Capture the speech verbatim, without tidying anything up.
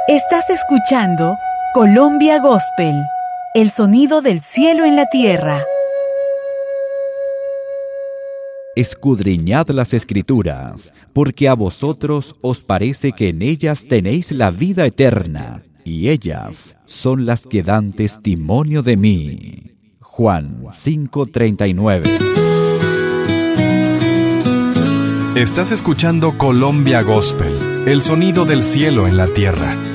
Estás escuchando Colombia Gospel, el sonido del cielo en la tierra. Escudriñad las Escrituras, porque a vosotros os parece que en ellas tenéis la vida eterna, y ellas son las que dan testimonio de mí. Juan cinco treinta y nueve. Estás escuchando Colombia Gospel, el sonido del cielo en la tierra.